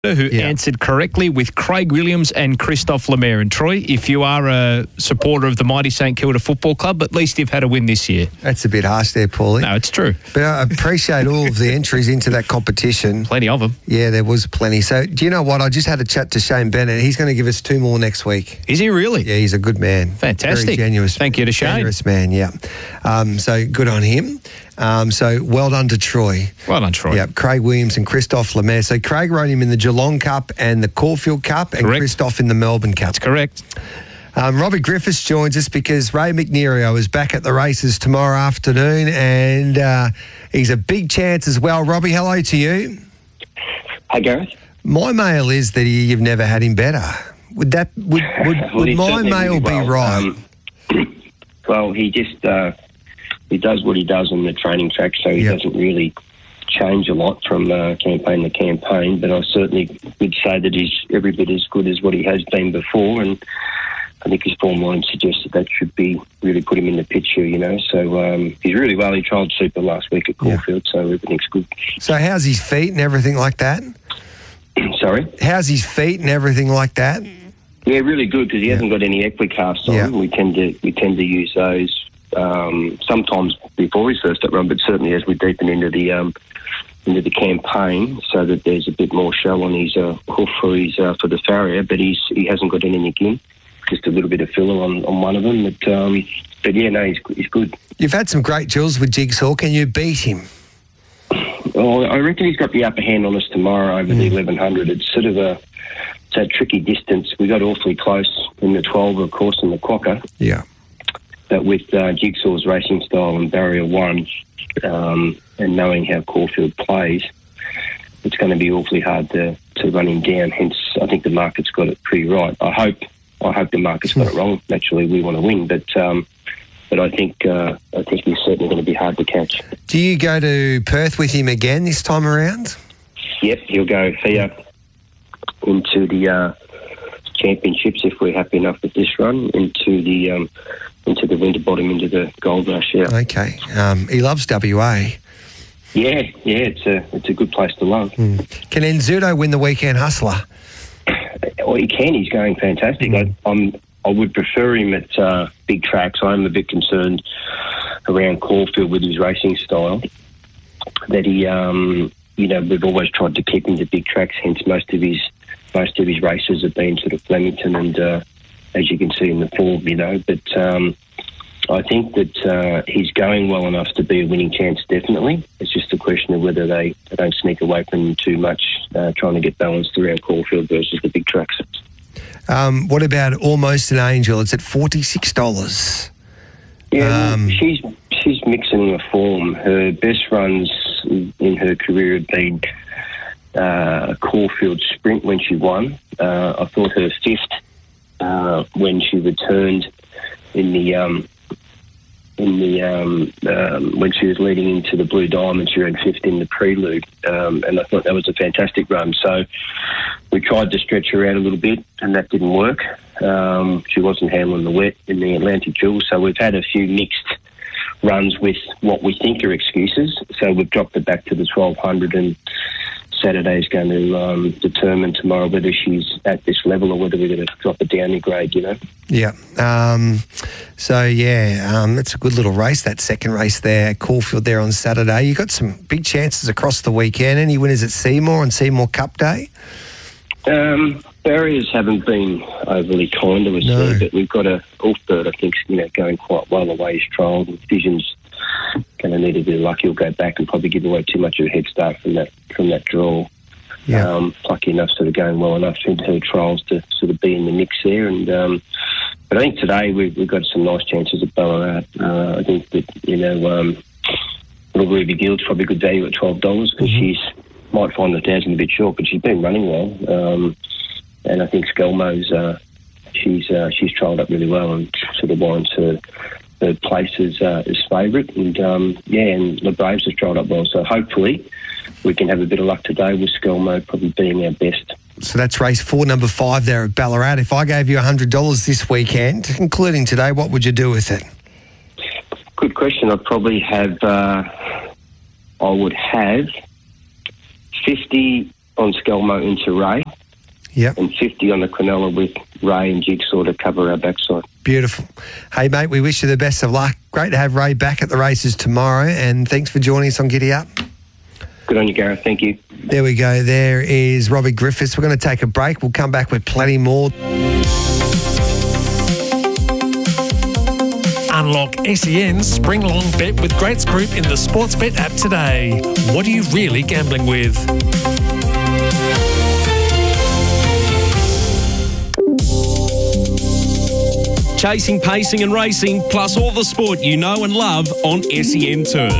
who answered correctly with Craig Williams and Christophe Lemaire. And Troy, if you are a supporter of the mighty St Kilda Football Club, at least you've had a win this year. That's a bit harsh there, Paulie. No, it's true. But I appreciate all of the entries into that competition. Plenty of them. Yeah, there was plenty. So, do you know what? I just had a chat to Shane Bennett. He's going to give us 2 more next week. Is he really? Yeah, he's a good man. Fantastic. Very generous. Thank you to Shane. Generous man, yeah. So, good on him. So, well done to Troy. Well done, Troy. Yeah, Craig Williams and Christophe Lemaire. So, Craig wrote him in the Geelong Cup and the Caulfield Cup, and Christophe in the Melbourne Cup. That's correct. Robbie Griffiths joins us because Ray McNerio is back at the races tomorrow afternoon, and he's a big chance as well. Robbie, hello to you. Hi, Gareth. My mail is that you've never had him better. Would my mail be right? Well, he just he does what he does on the training track, so he doesn't really change a lot from campaign to campaign. But I certainly would say that he's every bit as good as what he has been before, and I think his form line suggests that should be really put him in the picture, you know. So he's really well. He trialled super last week at Caulfield, so everything's good. So how's his feet and everything like that? Sorry? How's his feet and everything like that? Yeah, really good because he hasn't got any equicasts on. Yeah. We tend to use those sometimes before his first up run, but certainly as we deepen into the campaign, so that there's a bit more show on his hoof for the farrier. But he hasn't got anything in, just a little bit of filler on one of them. But yeah, no, he's good. You've had some great drills with Jigsaw. Can you beat him? Well, I reckon he's got the upper hand on us tomorrow over the 1100. It's sort of a tricky distance. We got awfully close in the 12, of course, in the Quokka. Yeah. But with Jigsaw's racing style and barrier 1, and knowing how Caulfield plays, it's going to be awfully hard to run him down. Hence, I think the market's got it pretty right. I hope the market's got it wrong. Naturally, we want to win, but I think he's certainly going to be hard to catch. Do you go to Perth with him again this time around? Yep, he'll go here into the championships if we're happy enough with this run, into the Winterbottom, into the Gold Rush. Yeah. Okay. He loves WA. Yeah, it's a good place to love. Can Enzudo win the Weekend Hustler? Well, he can. He's going fantastic. I would prefer him at big tracks. I'm a bit concerned around Caulfield with his racing style. That he, we've always tried to keep him to big tracks. Hence, most of his races have been sort of Flemington, and as you can see in the form, you know. But I think that he's going well enough to be a winning chance. Definitely, it's just a question of whether they don't sneak away from him too much, trying to get balanced around Caulfield versus the big tracks. What about Almost an Angel? It's at $46. Yeah, she's mixing the form. Her best runs in her career had been Caulfield Sprint when she won. I thought her fifth when she returned in the when she was leading into the Blue Diamond, she ran fifth in the Prelude, and I thought that was a fantastic run. So we tried to stretch her out a little bit, and that didn't work. She wasn't handling the wet in the Atlantic Jewel, so we've had a few mixed runs with what we think are excuses. So we've dropped it back to the 1200, and Saturday's going to determine tomorrow whether she's at this level or whether we're going to drop it down a grade, you know. Yeah. It's a good little race, that second race there, Caulfield there on Saturday. You got some big chances across the weekend. Any winners at Seymour and Seymour Cup Day? Barriers haven't been overly kind to us there, but we've got a Ulfbird, I think, going quite well away his trial. Vision's going to need a bit of luck. He'll go back and probably give away too much of a head start from that draw. Yeah. Lucky enough, sort of going well enough into her trials to sort of be in the mix there. And but I think today we've got some nice chances at Ballarat. I think that Little Ruby Gild's probably a good value at $12 because she's might find the 1,000 a bit short, but she's been running well. And I think Skelmo's she's trialled up really well and sort of warrants her place as favourite. And and the Braves has trialled up well. So hopefully we can have a bit of luck today with Skelmo probably being our best. So that's race 4, number 5 there at Ballarat. If I gave you $100 this weekend, including today, what would you do with it? Good question. I'd probably have 50 on Skelmo into Ray. Yep. And 50 on the Cronulla with Ray and Jigsaw to cover our backside. Beautiful. Hey, mate, we wish you the best of luck. Great to have Ray back at the races tomorrow, and thanks for joining us on Giddy Up. Good on you, Gareth. Thank you. There we go. There is Robbie Griffiths. We're going to take a break. We'll come back with plenty more. Unlock SEN's Spring Long Bet with Greats Group in the Sportsbet app today. What are you really gambling with? Chasing, pacing and racing, plus all the sport you know and love on SEN Turf.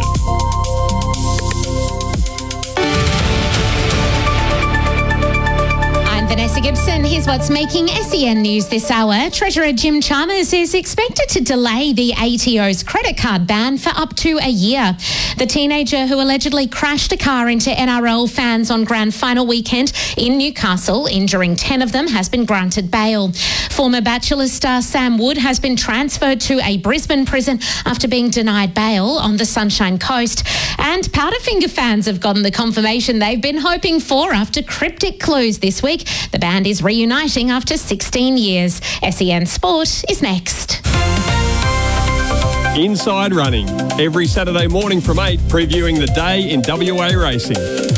Vanessa Gibson, here's what's making SEN news this hour. Treasurer Jim Chalmers is expected to delay the ATO's credit card ban for up to a year. The teenager who allegedly crashed a car into NRL fans on grand final weekend in Newcastle, injuring 10 of them, has been granted bail. Former Bachelor star Sam Wood has been transferred to a Brisbane prison after being denied bail on the Sunshine Coast. And Powderfinger fans have gotten the confirmation they've been hoping for after Cryptic Clues this week. The band is reuniting after 16 years. SEN Sport is next. Inside Running, every Saturday morning from 8, previewing the day in WA racing.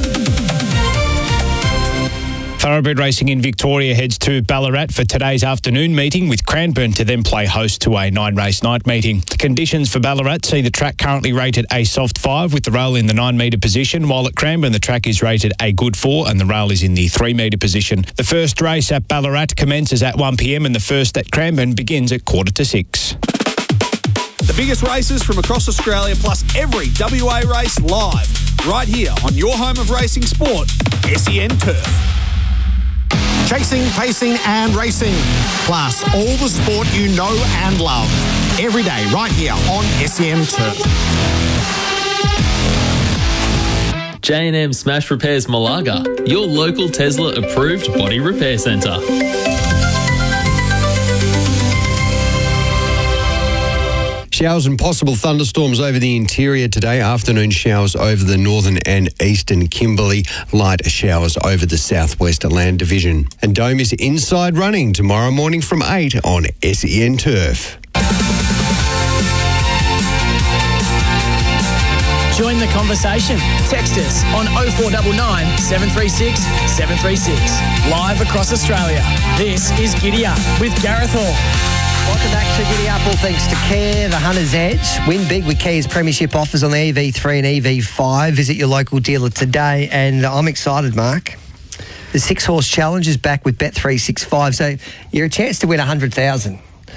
Thoroughbred Racing in Victoria heads to Ballarat for today's afternoon meeting, with Cranbourne to then play host to a 9-race night meeting. The conditions for Ballarat see the track currently rated a soft 5 with the rail in the 9-metre position, while at Cranbourne the track is rated a good 4 and the rail is in the 3-metre position. The first race at Ballarat commences at 1 p.m. and the first at Cranbourne begins at 5:45. The biggest races from across Australia, plus every WA race live, right here on your home of racing sport, SEN Turf. Chasing, pacing and racing, plus all the sport you know and love, every day right here on SEN Turf. J&M Smash Repairs Malaga, your local Tesla approved body repair centre. Showers and possible thunderstorms over the interior today. Afternoon showers over the northern and eastern Kimberley. Light showers over the southwest Land Division. And Dome is inside running tomorrow morning from 8 on SEN Turf. Join the conversation. Text us on 0499 736 736. Live across Australia. This is Giddy Up with Gareth Hall. Welcome back to Giddy Up, all thanks to Care, the Hunter's Edge. Win big with Care's premiership offers on the EV3 and EV5. Visit your local dealer today. And I'm excited, Mark. The 6-horse challenge is back with Bet365. So you're a chance to win $100,000.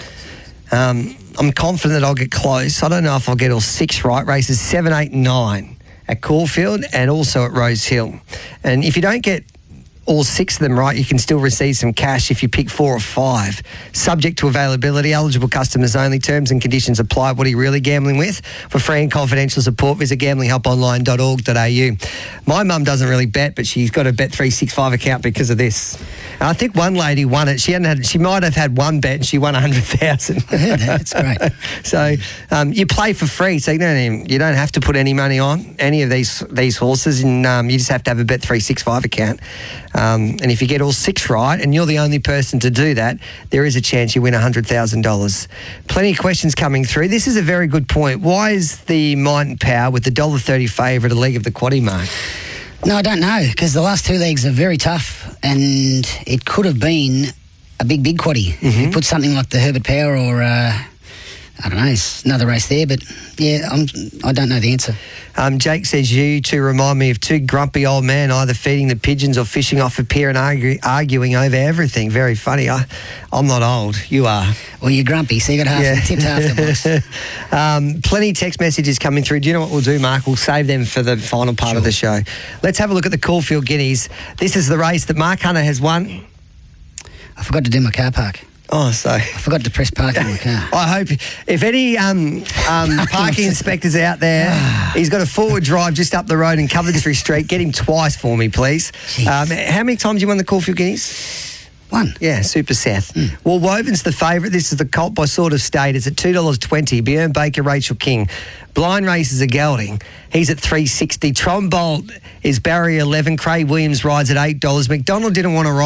I'm confident that I'll get close. I don't know if I'll get all 6 right. Races 7, 8 and 9 at Caulfield and also at Rose Hill. And if you don't get all 6 of them right, you can still receive some cash if you pick 4 or 5. Subject to availability, eligible customers only, terms and conditions apply. What are you really gambling with? For free and confidential support, visit gamblinghelponline.org.au. My mum doesn't really bet, but she's got a Bet365 account because of this. And I think one lady won it. She might have had one bet and she won $100,000. That's great. So you play for free, so you don't have to put any money on any of these horses, and you just have to have a Bet365 account. And if you get all 6 right, and you're the only person to do that, there is a chance you win $100,000. Plenty of questions coming through. This is a very good point. Why is the Might and Power with the $1.30 favourite a league of the quaddie, Mark? No, I don't know, because the last 2 leagues are very tough, and it could have been a big quaddie. Mm-hmm. You put something like the Herbert Power or, I don't know, it's another race there, but yeah, I don't know the answer. Jake says you two remind me of 2 grumpy old men either feeding the pigeons or fishing off a pier and arguing over everything. Very funny. I'm not old. You are. Well, you're grumpy, so you got half the box. Plenty of text messages coming through. Do you know what we'll do, Mark? We'll save them for the final part of the show. Let's have a look at the Caulfield Guineas. This is the race that Mark Hunter has won. I forgot to do my car park. Oh, so I forgot to press parking in my car. I hope if any parking inspectors out there, he's got a forward drive just up the road in Coventry Street. Get him twice for me, please. How many times you won the Caulfield Guineas? One. Yeah, Super Seth. Well, Woven's the favourite. This is the Colt by Sort of State. It's at $2.20. Bjorn Baker, Rachel King. Blind Races are gelding. He's at $3.60. Trombolt is barrier 11. Craig Williams rides at $8. McDonald didn't want to ride.